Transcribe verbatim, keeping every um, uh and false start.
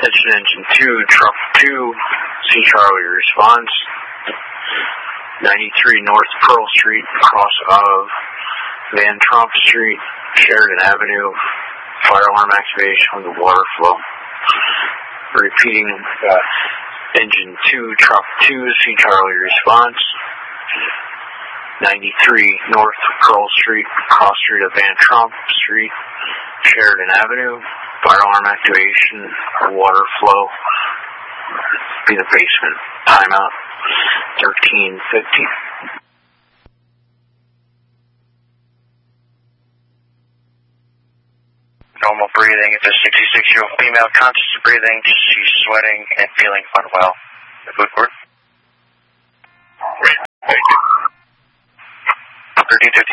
Attention engine two, truck two, C Charlie response. ninety-three North Pearl Street, cross of Van Trump Street, Sheridan Avenue. Fire alarm activation on the water flow. Repeating, uh, engine two, truck two, C Charlie response. ninety-three North Pearl Street, cross street of Van Trump Street, Sheridan Avenue. Fire alarm activation, water flow. Be the basement. Timeout. thirteen fifty. Normal breathing. It's a sixty-six-year-old female, conscious of breathing. She's sweating and feeling unwell. The food court. Great. Thank you. thirteen fifty.